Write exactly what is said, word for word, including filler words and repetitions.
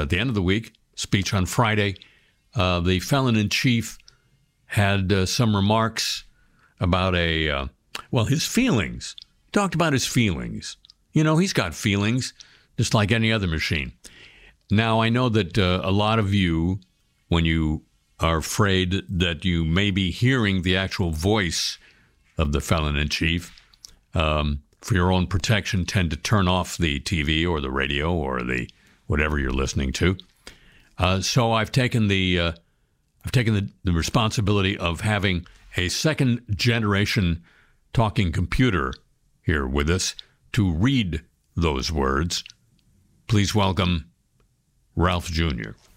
at the end of the week, speech on Friday, uh, the felon-in-chief had uh, some remarks about a, uh, well, his feelings. He talked about his feelings. You know, he's got feelings, just like any other machine. Now, I know that uh, a lot of you, when you are afraid that you may be hearing the actual voice of the felon-in-chief, um, for your own protection, tend to turn off the T V or the radio or the whatever you're listening to. Uh, so I've taken the uh, I've taken the, the responsibility of having a second generation talking computer here with us to read those words. Please welcome Ralph Junior